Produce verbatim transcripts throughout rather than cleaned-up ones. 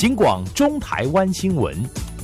警广中台湾新闻。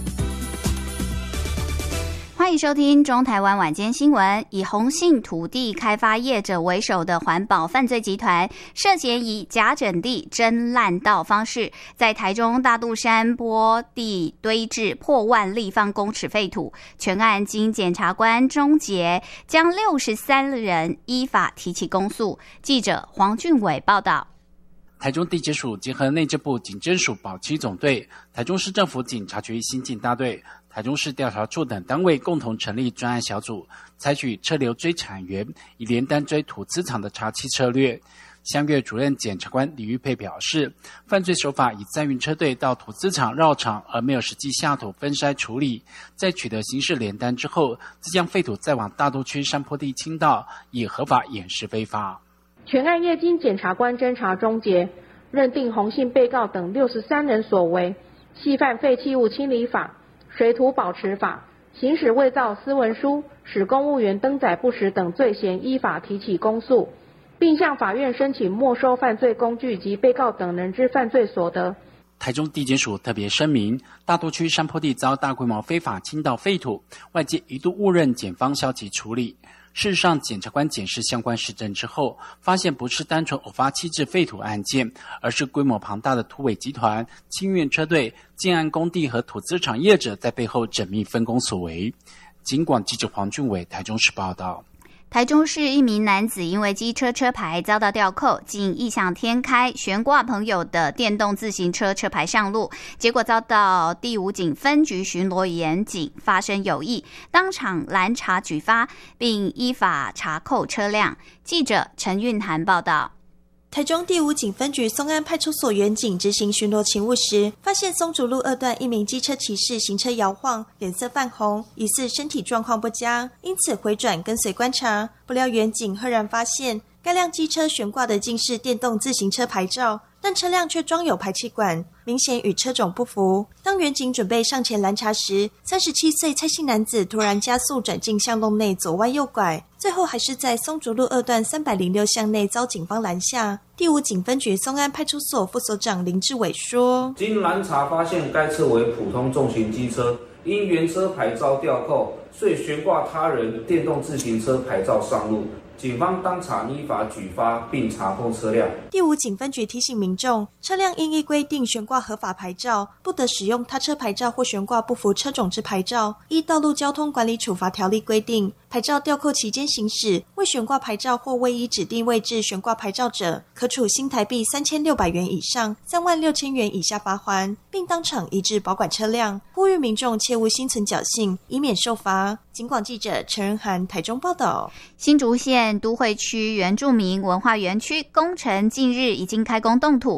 欢迎收听中台湾晚间新闻。以宏信土地开发业者为首的环保犯罪集团，涉嫌以假整地、真滥道方式，在台中大肚山坡地堆置破万立方公尺废土。全案经检察官终结，将六十三人依法提起公诉。记者黄俊伟报道。 台中地检署结合内政部警侦署保七总队、台中市政府警察局新警大队、台中市调查处等单位共同成立专案小组，采取车流追产源，以连单追土资厂的查缉策略。相越主任检察官李玉佩表示，犯罪手法以载运车队到土资厂绕场，而没有实际下土分筛处理，在取得刑事连单之后，再将废土再往大肚区山坡地倾倒，以合法掩饰非法。 全案业经检察官侦查终结，认定洪姓被告等六十三人所为，系犯废弃物清理法、水土保持法、行使伪造私文书、使公务员登载不实等罪嫌，依法提起公诉，并向法院申请没收犯罪工具及被告等人之犯罪所得。 台中地检署特别声明，大肚区山坡地遭大规模非法倾倒废土，外界一度误认检方消极处理。事实上，检察官检视相关实证之后，发现不是单纯偶发弃置废土案件，而是规模庞大的土委集团、清运车队、建案工地和土资产业者在背后缜密分工所为。警广记者黄俊伟台中市报道。 台中市一名男子因为机车车牌遭到吊扣，竟异想天开悬挂朋友的电动自行车车牌上路，结果遭到第五警分局巡逻员警发生有异，当场拦查举发，并依法查扣车辆。记者陈韵涵报道。 台中第五警分局松安派出所员警执行巡逻勤务时，发现松竹路二段一名机车骑士行车摇晃，脸色泛红，疑似身体状况不佳，因此回转跟随观察。不料员警赫然发现，该辆机车悬挂的竟是电动自行车牌照，但车辆却装有排气管，明显与车种不符。当员警准备上前拦查时，三十七岁蔡姓男子突然加速转进巷弄内，左弯右拐，最后还是在松竹路二段三百零六巷内遭警方拦下。第五警分局松安派出所副所长林志伟说， 经拦查发现该车为普通重型机车，因原车牌遭吊扣，遂悬挂他人电动自行车牌照上路。警方当场依法举发并查扣车辆。 第五警分局提醒民众，车辆应依规定悬挂合法牌照，不得使用他车牌照或悬挂不符车种之牌照。依道路交通管理处罚条例规定，牌照吊扣期间行驶未悬挂牌照或未依指定位置悬挂牌照者，可处新台币三千六百元以上三万六千元以下罚锾，并当场移至保管车辆。呼吁民众切勿心存侥幸，以免受罚。警广记者陈仁涵台中报道。 新竹县都会区原住民文化园区工程近日已经开工动土。